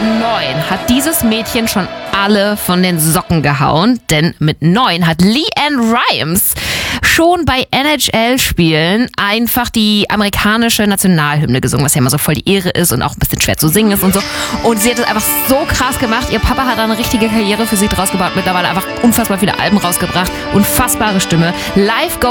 9 hat dieses Mädchen schon alle von den Socken gehauen, denn mit 9 hat LeAnn Rimes schon bei NHL-Spielen einfach die amerikanische Nationalhymne gesungen, was ja immer so voll die Ehre ist und auch ein bisschen schwer zu singen ist und so. Und sie hat es einfach so krass gemacht. Ihr Papa hat da eine richtige Karriere für sie draus gebaut, mittlerweile einfach unfassbar viele Alben rausgebracht, unfassbare Stimme. Life Goes